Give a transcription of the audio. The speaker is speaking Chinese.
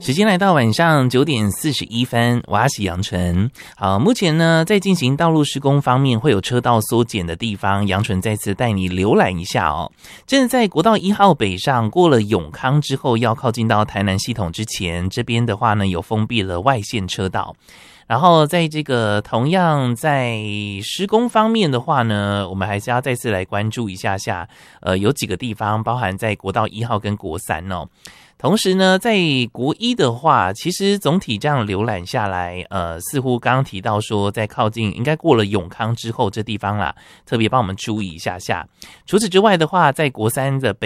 时间来到晚上9:41，我是杨纯。好，目前呢在进行道路施工方面会有车道缩减的地方，杨纯再次带你浏览一下哦。真的在国道1号北上过了永康之后，要靠近到台南系统之前，这边的话呢有封闭了外线车道。然后在这个同样在施工方面的话呢，我们还是要再次来关注一下有几个地方包含在国道1号跟国3哦。同时呢，在国一的话，其实总体这样浏览下来，似乎刚刚提到说，在靠近应该过了永康之后这地方啦，特别帮我们注意一下。除此之外的话，在国3的